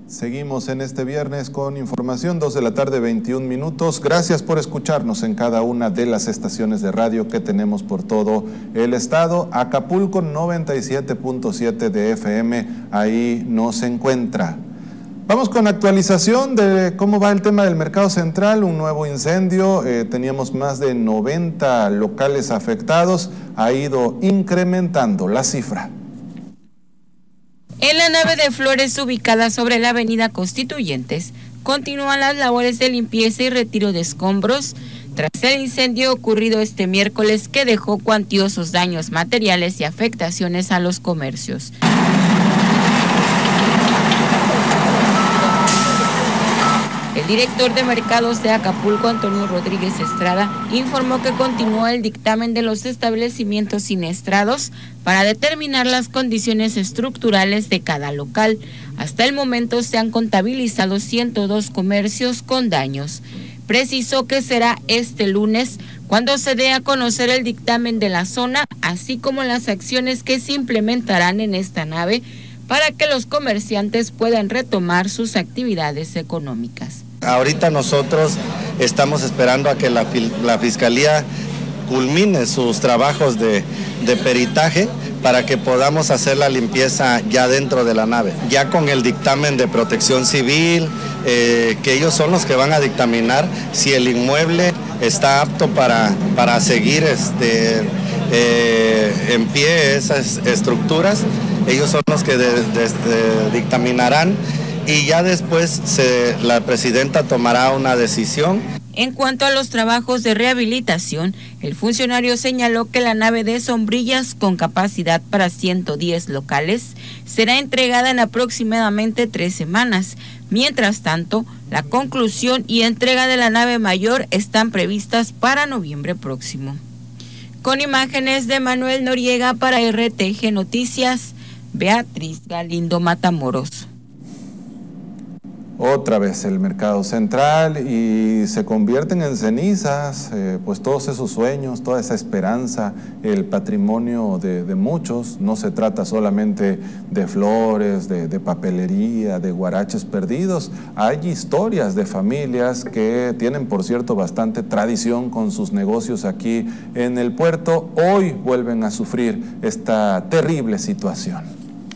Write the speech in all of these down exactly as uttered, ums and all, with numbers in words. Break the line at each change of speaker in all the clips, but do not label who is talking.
Seguimos en este viernes con información, dos de la tarde, veintiún minutos. Gracias por escucharnos en cada una de las estaciones de radio que tenemos por todo el estado. Acapulco noventa y siete punto siete de F M, ahí nos encuentra. Vamos con actualización de cómo va el tema del Mercado Central, un nuevo incendio, eh, teníamos más de noventa locales afectados, ha ido incrementando la cifra.
En la nave de Flores, ubicada sobre la avenida Constituyentes, continúan las labores de limpieza y retiro de escombros tras el incendio ocurrido este miércoles que dejó cuantiosos daños materiales y afectaciones a los comercios. El director de mercados de Acapulco, Antonio Rodríguez Estrada, informó que continúa el dictamen de los establecimientos siniestrados para determinar las condiciones estructurales de cada local. Hasta el momento se han contabilizado ciento dos comercios con daños. Precisó que será este lunes cuando se dé a conocer el dictamen de la zona, así como las acciones que se implementarán en esta nave para que los comerciantes puedan retomar sus actividades económicas.
Ahorita nosotros estamos esperando a que la, la Fiscalía culmine sus trabajos de, de peritaje para que podamos hacer la limpieza ya dentro de la nave. Ya con el dictamen de Protección Civil, eh, que ellos son los que van a dictaminar si el inmueble está apto para, para seguir este, eh, en pie esas estructuras. Ellos son los que de, de, de, dictaminarán y ya después se, la presidenta tomará una decisión.
En cuanto a los trabajos de rehabilitación, el funcionario señaló que la nave de sombrillas con capacidad para ciento diez locales será entregada en aproximadamente tres semanas. Mientras tanto, la conclusión y entrega de la nave mayor están previstas para noviembre próximo. Con imágenes de Manuel Noriega para R T G Noticias, Beatriz Galindo Matamoros.
Otra vez el Mercado Central y se convierten en cenizas, eh, pues todos esos sueños, toda esa esperanza, el patrimonio de, de muchos. No se trata solamente de flores, de, de papelería, de guaraches perdidos. Hay historias de familias que tienen, por cierto, bastante tradición con sus negocios aquí en el puerto. Hoy vuelven a sufrir esta terrible situación.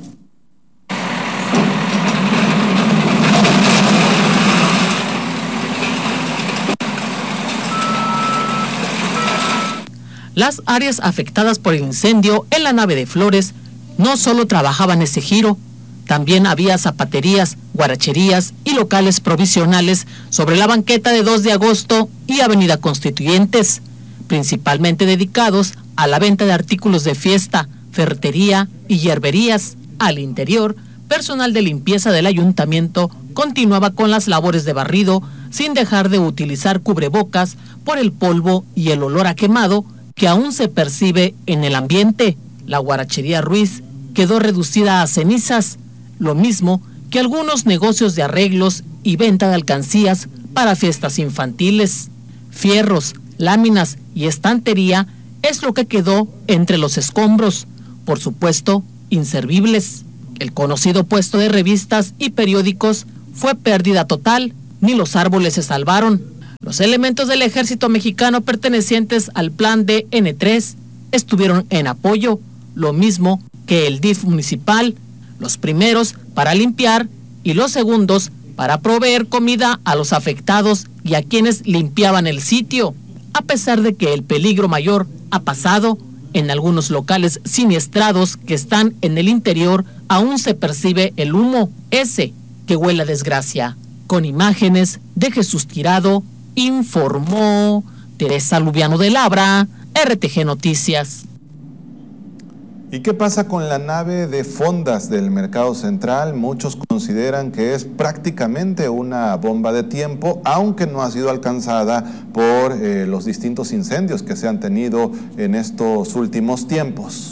Las áreas afectadas por el incendio en la nave de Flores no solo trabajaban ese giro, también había zapaterías, guaracherías y locales provisionales sobre la banqueta de dos de agosto y avenida Constituyentes, principalmente dedicados a la venta de artículos de fiesta, ferretería y hierberías. Al interior, personal de limpieza del ayuntamiento continuaba con las labores de barrido sin dejar de utilizar cubrebocas por el polvo y el olor a quemado que aún se percibe en el ambiente. La guarachería Ruiz quedó reducida a cenizas, lo mismo que algunos negocios de arreglos y venta de alcancías para fiestas infantiles. Fierros, láminas y estantería es lo que quedó entre los escombros, por supuesto, inservibles. El conocido puesto de revistas y periódicos fue pérdida total, ni los árboles se salvaron. Los elementos del ejército mexicano pertenecientes al plan de N tres estuvieron en apoyo, lo mismo que el D I F municipal, los primeros para limpiar y los segundos para proveer comida a los afectados y a quienes limpiaban el sitio. A pesar de que el peligro mayor ha pasado, en algunos locales siniestrados que están en el interior aún se percibe el humo, ese que huele a desgracia. Con imágenes de Jesús Tirado, informó Teresa Lubiano de Labra, R T G Noticias.
¿Y qué pasa con la nave de fondas del Mercado Central? Muchos consideran que es prácticamente una bomba de tiempo, aunque no ha sido alcanzada por eh, los distintos incendios que se han tenido en estos últimos tiempos.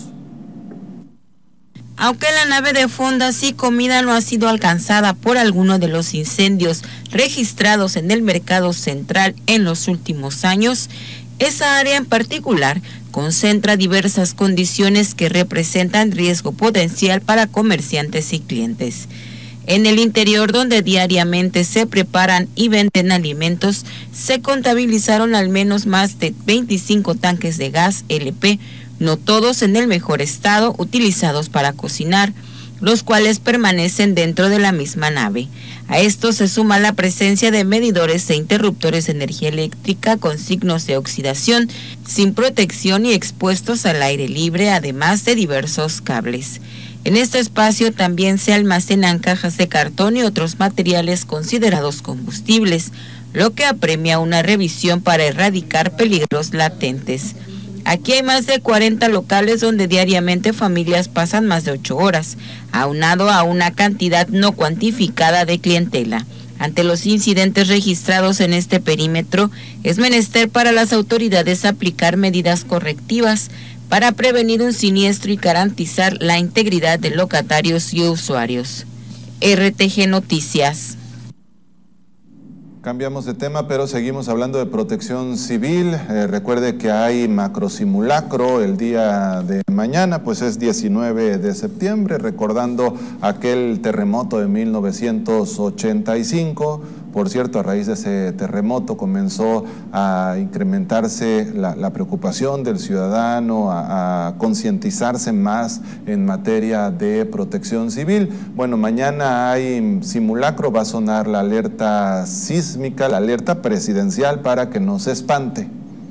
Aunque la nave de fondas y comida no ha sido alcanzada por alguno de los incendios registrados en el Mercado Central en los últimos años, esa área en particular concentra diversas condiciones que representan riesgo potencial para comerciantes y clientes. En el interior, donde diariamente se preparan y venden alimentos, se contabilizaron al menos más de veinticinco tanques de gas L P, no todos en el mejor estado, utilizados para cocinar, los cuales permanecen dentro de la misma nave. A esto se suma la presencia de medidores e interruptores de energía eléctrica con signos de oxidación, sin protección y expuestos al aire libre, además de diversos cables. En este espacio también se almacenan cajas de cartón y otros materiales considerados combustibles, lo que apremia una revisión para erradicar peligros latentes. Aquí hay más de cuarenta locales donde diariamente familias pasan más de ocho horas, aunado a una cantidad no cuantificada de clientela. Ante los incidentes registrados en este perímetro, es menester para las autoridades aplicar medidas correctivas para prevenir un siniestro y garantizar la integridad de locatarios y usuarios. R T G Noticias.
Cambiamos de tema, pero seguimos hablando de protección civil. Eh, recuerde que hay macrosimulacro el día de mañana, pues es diecinueve de septiembre, recordando aquel terremoto de mil novecientos ochenta y cinco. Por cierto, a raíz de ese terremoto comenzó a incrementarse la, la preocupación del ciudadano, a, a concientizarse más en materia de protección civil. Bueno, mañana hay simulacro, va a sonar la alerta sísmica, la alerta presidencial para que no se espante.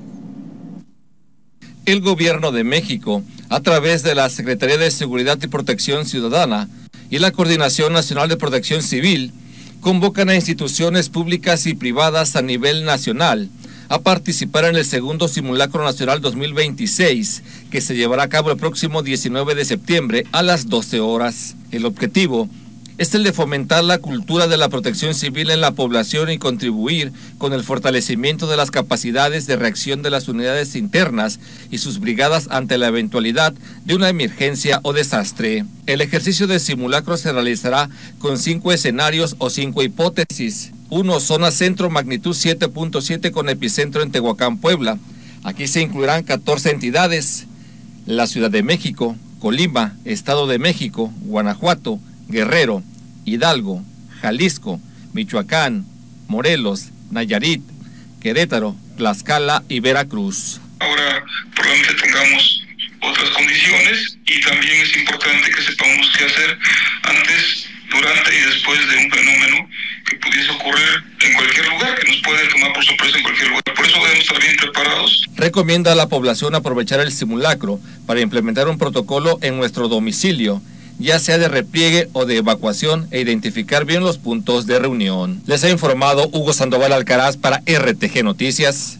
El Gobierno de México, a través de la Secretaría de Seguridad y Protección Ciudadana y la Coordinación Nacional de Protección Civil, convocan a instituciones públicas y privadas a nivel nacional a participar en el segundo Simulacro Nacional dos mil veintiséis, que se llevará a cabo el próximo diecinueve de septiembre a las doce horas. El objetivo es el de fomentar la cultura de la protección civil en la población y contribuir con el fortalecimiento de las capacidades de reacción de las unidades internas y sus brigadas ante la eventualidad de una emergencia o desastre. El ejercicio de simulacro se realizará con cinco escenarios o cinco hipótesis. Uno, zona centro, magnitud siete punto siete con epicentro en Tehuacán, Puebla. Aquí se incluirán catorce entidades: la Ciudad de México, Colima, Estado de México, Guanajuato, Guerrero, Hidalgo, Jalisco, Michoacán, Morelos, Nayarit, Querétaro, Tlaxcala y Veracruz.
Ahora probablemente tengamos otras condiciones y también es importante que sepamos qué hacer antes, durante y después de un fenómeno que pudiese ocurrir en cualquier lugar, que nos puede tomar por sorpresa en cualquier lugar. Por eso debemos estar bien preparados.
Recomienda a la población aprovechar el simulacro para implementar un protocolo en nuestro domicilio, ya sea de repliegue o de evacuación, e identificar bien los puntos de reunión. Les ha informado Hugo Sandoval Alcaraz para R T G Noticias.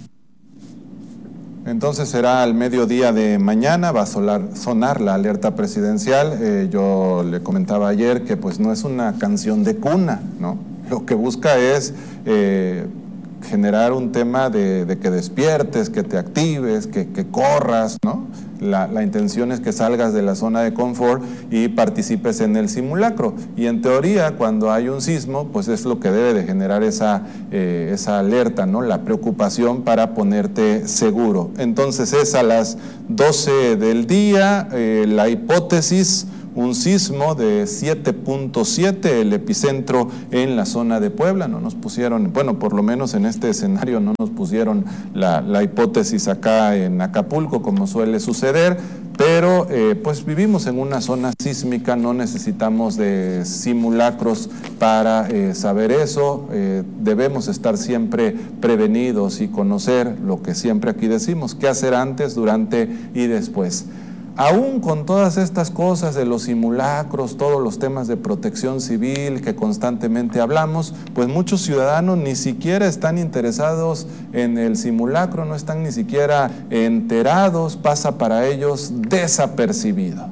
Entonces será al mediodía de mañana, va a sonar, sonar la alerta presidencial. Eh, yo le comentaba ayer que pues no es una canción de cuna, ¿no? Lo que busca es eh, generar un tema de, de que despiertes, que te actives, que, que corras, ¿no? La, la intención es que salgas de la zona de confort y participes en el simulacro. Y en teoría, cuando hay un sismo, pues es lo que debe de generar esa, eh, esa alerta, ¿no? La preocupación para ponerte seguro. Entonces es a las doce del día, eh, la hipótesis, un sismo de siete punto siete, el epicentro en la zona de Puebla. No nos pusieron, bueno, por lo menos en este escenario no nos pusieron la, la hipótesis acá en Acapulco, como suele suceder, pero eh, pues vivimos en una zona sísmica, no necesitamos de simulacros para eh, saber eso. Eh, debemos estar siempre prevenidos y conocer lo que siempre aquí decimos, qué hacer antes, durante y después. Aún con todas estas cosas de los simulacros, todos los temas de protección civil que constantemente hablamos, pues muchos ciudadanos ni siquiera están interesados en el simulacro, no están ni siquiera enterados, pasa para ellos desapercibido.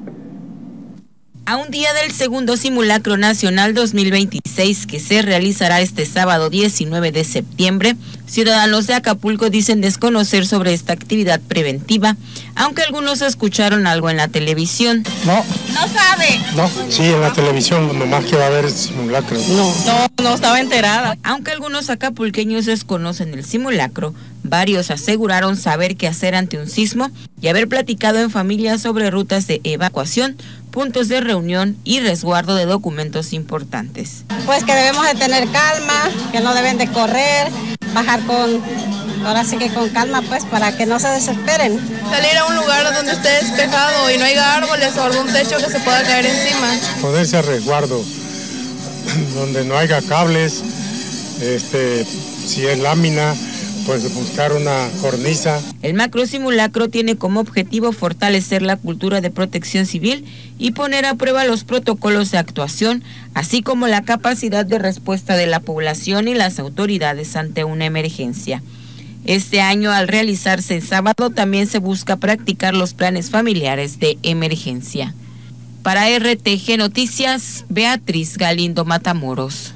A un día del segundo Simulacro Nacional dos mil veintiséis, que se realizará este sábado diecinueve de septiembre, ciudadanos de Acapulco dicen desconocer sobre esta actividad preventiva, aunque algunos escucharon algo en la televisión.
No.
¿No sabe?
No, sí, en la televisión, nomás que va a haber simulacro.
No, no, no estaba enterada. Aunque algunos acapulqueños desconocen el simulacro, Varios aseguraron saber qué hacer ante un sismo y haber platicado en familia sobre rutas de evacuación, puntos de reunión y resguardo de documentos importantes.
Pues que debemos de tener calma, que no deben de correr, bajar con, ahora sí que con calma, pues para que no se desesperen.
Salir a un lugar donde esté despejado y no haya árboles o algún techo que se pueda caer encima.
Ponerse a resguardo, donde no haya cables, este, si es lámina, pues buscar una cornisa.
El macro simulacro tiene como objetivo fortalecer la cultura de protección civil y poner a prueba los protocolos de actuación, así como la capacidad de respuesta de la población y las autoridades ante una emergencia. Este año, al realizarse el sábado, también se busca practicar los planes familiares de emergencia. Para R T G Noticias, Beatriz Galindo Matamoros.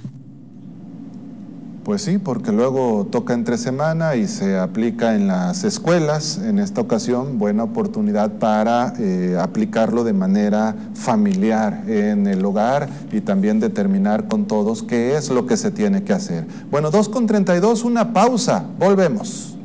Pues sí, porque luego toca entre semana y se aplica en las escuelas. En esta ocasión, buena oportunidad para eh, aplicarlo de manera familiar en el hogar y también determinar con todos qué es lo que se tiene que hacer. Bueno, dos con treinta y dos, una pausa, volvemos.